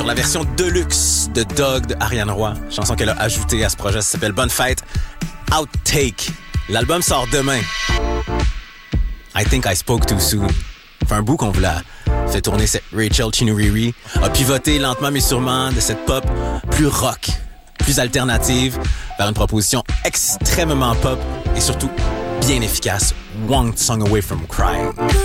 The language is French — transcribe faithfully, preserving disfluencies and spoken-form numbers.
sur la version deluxe de Dog de Ariane Roy. Chanson qu'elle a ajoutée à ce projet, ça s'appelle Bonne Fête. Outtake. L'album sort demain. I think I spoke too soon. Fait un bout qu'on vous l'a fait tourner cette Rachel Chinuriri. A pivoté lentement mais sûrement de cette pop plus rock, plus alternative, vers une proposition extrêmement pop et surtout bien efficace. One Song Away from Crying.